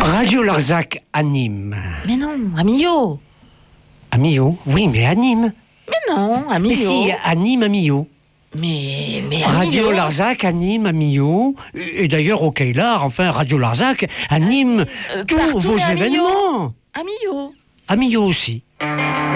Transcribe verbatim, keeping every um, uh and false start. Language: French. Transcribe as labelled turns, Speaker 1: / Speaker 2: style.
Speaker 1: Radio Larzac anime.
Speaker 2: Mais non, à Millau.
Speaker 1: À Millau? Oui, mais anime.
Speaker 2: Mais non, à
Speaker 1: Mais
Speaker 2: Millau.
Speaker 1: si, anime à Millau.
Speaker 2: Mais, mais à
Speaker 1: Radio
Speaker 2: Millau.
Speaker 1: Larzac anime à Millau. Et d'ailleurs, au Kailar, enfin, Radio Larzac anime
Speaker 2: Euh,
Speaker 1: tous
Speaker 2: partout,
Speaker 1: vos
Speaker 2: mais à Millau.
Speaker 1: événements.
Speaker 2: À Millau.
Speaker 1: À Millau aussi.